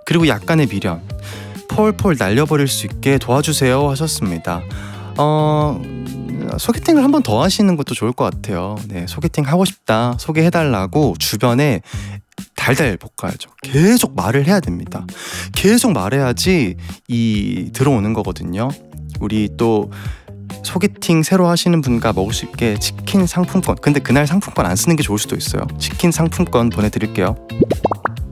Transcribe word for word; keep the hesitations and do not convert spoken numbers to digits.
그리고 약간의 미련, 폴폴 날려버릴 수 있게 도와주세요 하셨습니다. 어... 소개팅을 한 번 더 하시는 것도 좋을 것 같아요. 네, 소개팅 하고 싶다, 소개해달라고 주변에 달달 볶아야죠. 계속 말을 해야 됩니다. 계속 말해야지 이 들어오는 거거든요. 우리 또 소개팅 새로 하시는 분과 먹을 수 있게 치킨 상품권, 근데 그날 상품권 안 쓰는 게 좋을 수도 있어요. 치킨 상품권 보내드릴게요.